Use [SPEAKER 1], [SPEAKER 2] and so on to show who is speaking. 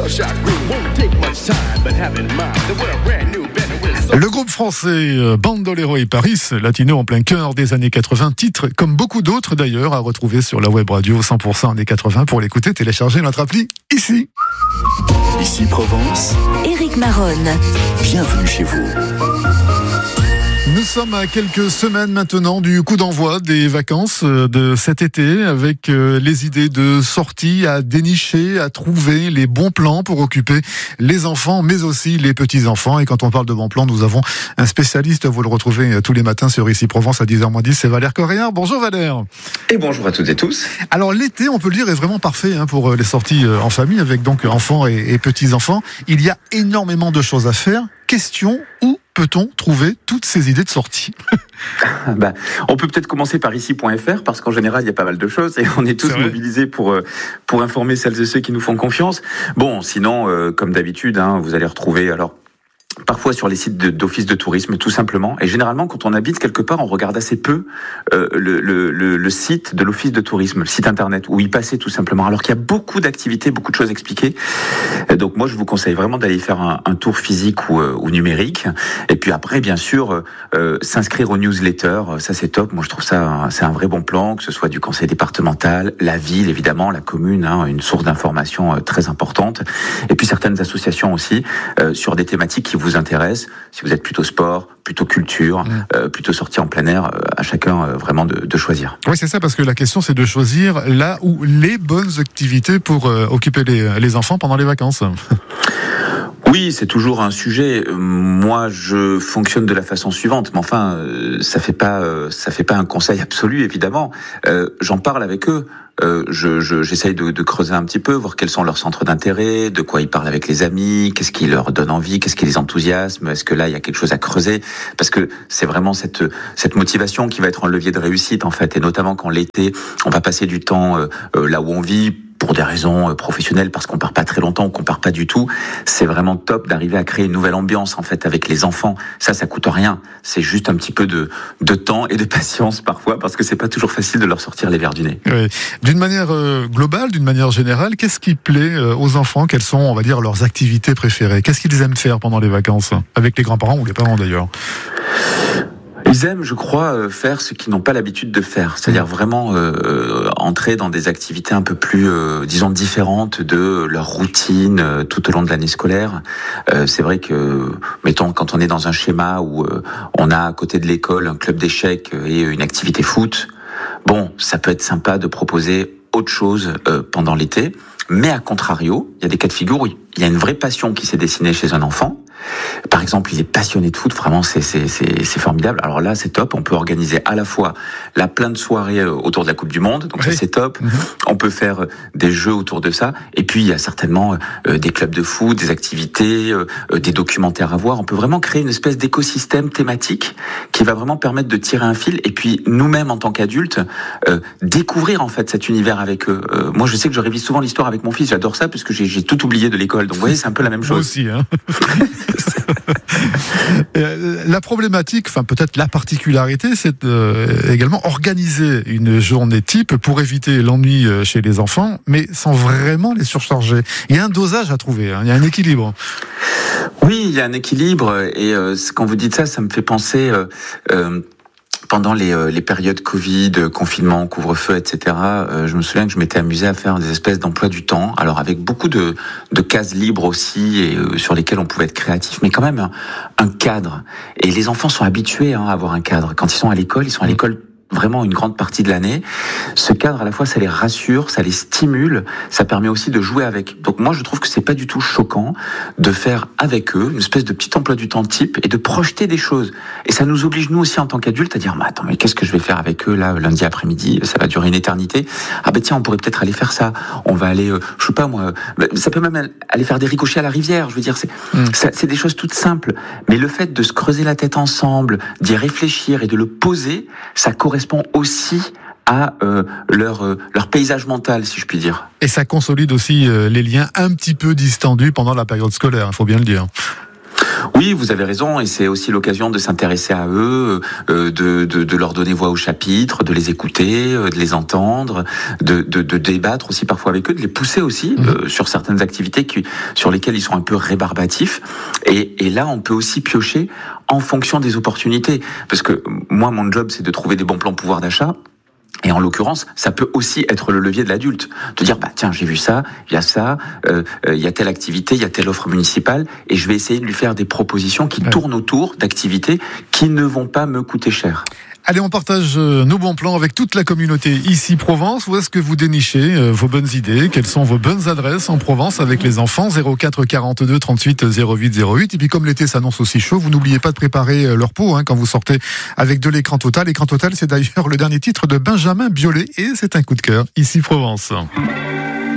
[SPEAKER 1] Le groupe français Bandolero et Paris, latino en plein cœur des années 80, titre comme beaucoup d'autres d'ailleurs à retrouver sur la web radio 100% années 80. Pour l'écouter, téléchargez notre appli ici.
[SPEAKER 2] Ici Provence,
[SPEAKER 3] Éric Maronne.
[SPEAKER 2] Bienvenue chez vous.
[SPEAKER 1] Nous sommes à quelques semaines maintenant du coup d'envoi des vacances de cet été avec les idées de sortie à dénicher, à trouver les bons plans pour occuper les enfants mais aussi les petits-enfants. Et quand on parle de bons plans, nous avons un spécialiste, vous le retrouvez tous les matins sur Ici Provence à 10h-10, c'est Valère Correa. Bonjour Valère.
[SPEAKER 4] Et bonjour à toutes et tous.
[SPEAKER 1] Alors l'été, on peut le dire, est vraiment parfait pour les sorties en famille avec donc enfants et petits-enfants. Il y a énormément de choses à faire. Question, où peut-on trouver toutes ces idées de sortie?
[SPEAKER 4] On peut peut-être commencer par ici.fr parce qu'en général il y a pas mal de choses et on est tous mobilisés pour informer celles et ceux qui nous font confiance. Bon, sinon comme d'habitude, vous allez retrouver parfois sur les sites d'office de tourisme, tout simplement. Et généralement, quand on habite quelque part, on regarde assez peu le site de l'office de tourisme, le site internet, où y passer tout simplement. Alors qu'il y a beaucoup d'activités, beaucoup de choses expliquées. Donc moi, je vous conseille vraiment d'aller faire un tour physique ou numérique. Et puis après, bien sûr, s'inscrire aux newsletters, ça c'est top. Moi, je trouve ça, c'est un vrai bon plan, que ce soit du conseil départemental, la ville, évidemment, la commune, une source d'information très importante. Et puis certaines associations aussi, sur des thématiques qui vous intéressent, si vous êtes plutôt sport, plutôt culture, plutôt sortie en plein air, à chacun vraiment de choisir.
[SPEAKER 1] Oui, c'est ça, parce que la question c'est de choisir là où les bonnes activités pour occuper les enfants pendant les vacances.
[SPEAKER 4] Oui, c'est toujours un sujet. Moi, je fonctionne de la façon suivante, mais enfin, ça fait pas un conseil absolu, évidemment. J'en parle avec eux. J'essaye de creuser un petit peu, voir quels sont leurs centres d'intérêt, de quoi ils parlent avec les amis, qu'est-ce qui leur donne envie, qu'est-ce qui les enthousiasme, est-ce que là il y a quelque chose à creuser, parce que c'est vraiment cette motivation qui va être un levier de réussite en fait, et notamment quand l'été on va passer du temps là où on vit, pour des raisons professionnelles, parce qu'on part pas très longtemps, qu'on part pas du tout, c'est vraiment top d'arriver à créer une nouvelle ambiance en fait avec les enfants. Ça coûte rien. C'est juste un petit peu de temps et de patience parfois, parce que c'est pas toujours facile de leur sortir les verres du nez.
[SPEAKER 1] Oui. D'une manière globale, d'une manière générale, qu'est-ce qui plaît aux enfants? Quelles sont, on va dire, leurs activités préférées? Qu'est-ce qu'ils aiment faire pendant les vacances, avec les grands-parents ou les parents d'ailleurs?
[SPEAKER 4] Ils aiment, je crois, faire ce qu'ils n'ont pas l'habitude de faire, c'est-à-dire vraiment entrer dans des activités un peu plus, disons, différentes de leur routine tout au long de l'année scolaire. C'est vrai que, mettons, quand on est dans un schéma où on a à côté de l'école un club d'échecs et une activité foot, bon, ça peut être sympa de proposer autre chose pendant l'été, mais à contrario, il y a des cas de figure où il y a une vraie passion qui s'est dessinée chez un enfant. Par exemple, il est passionné de foot, vraiment c'est formidable. Alors là, c'est top, on peut organiser à la fois plein de soirées autour de la Coupe du Monde, donc ça c'est top. On peut faire des jeux autour de ça, et puis il y a certainement des clubs de foot, des activités, des documentaires à voir. On peut vraiment créer une espèce d'écosystème thématique qui va vraiment permettre de tirer un fil, et puis nous-mêmes en tant qu'adultes, découvrir en fait cet univers avec eux. Moi je sais que je révise souvent l'histoire avec mon fils, j'adore ça parce que j'ai tout oublié de l'école, donc vous voyez c'est un peu la même chose.
[SPEAKER 1] Moi aussi, La problématique, enfin peut-être la particularité, c'est également organiser une journée type pour éviter l'ennui chez les enfants, mais sans vraiment les surcharger. Il y a un dosage à trouver, il y a un équilibre.
[SPEAKER 4] Oui, il y a un équilibre, et quand vous dites ça, ça me fait penser... Pendant les périodes Covid, confinement, couvre-feu, etc., je me souviens que je m'étais amusé à faire des espèces d'emploi du temps, alors avec beaucoup de cases libres aussi, et sur lesquelles on pouvait être créatif, mais quand même un cadre. Et les enfants sont habitués à avoir un cadre. Quand ils sont à l'école, ils sont à l'école vraiment une grande partie de l'année. Ce cadre, à la fois, ça les rassure, ça les stimule, ça permet aussi de jouer avec. Donc moi, je trouve que c'est pas du tout choquant de faire avec eux une espèce de petit emploi du temps type et de projeter des choses. Et ça nous oblige, nous aussi, en tant qu'adultes, à dire, mais attends, mais qu'est-ce que je vais faire avec eux, là, lundi après-midi? Ça va durer une éternité. Ah ben tiens, on pourrait peut-être aller faire ça. On va aller, je sais pas moi, ça peut même aller faire des ricochets à la rivière. Je veux dire, c'est des choses toutes simples. Mais le fait de se creuser la tête ensemble, d'y réfléchir et de le poser, ça correspond aussi à leur paysage mental, si je puis dire.
[SPEAKER 1] Et ça consolide aussi les liens un petit peu distendus pendant la période scolaire, il faut bien le dire.
[SPEAKER 4] Oui, vous avez raison, et c'est aussi l'occasion de s'intéresser à eux, de leur donner voix au chapitre, de les écouter, de les entendre, de débattre aussi parfois avec eux, de les pousser aussi sur certaines activités sur lesquelles ils sont un peu rébarbatifs. Et là, on peut aussi piocher en fonction des opportunités. Parce que moi, mon job, c'est de trouver des bons plans pouvoir d'achat. Et en l'occurrence, ça peut aussi être le levier de l'adulte. De dire, tiens, j'ai vu ça, il y a ça, il y a telle activité, il y a telle offre municipale, et je vais essayer de lui faire des propositions qui tournent autour d'activités qui ne vont pas me coûter cher.
[SPEAKER 1] Allez, on partage nos bons plans avec toute la communauté ici Provence. Où est-ce que vous dénichez vos bonnes idées? Quelles sont vos bonnes adresses en Provence avec les enfants? 04 42 38 08 08. Et puis comme l'été s'annonce aussi chaud, vous n'oubliez pas de préparer leur pot quand vous sortez avec de l'écran total. L'écran total, c'est d'ailleurs le dernier titre de Benjamin Biolay et c'est un coup de cœur ici Provence.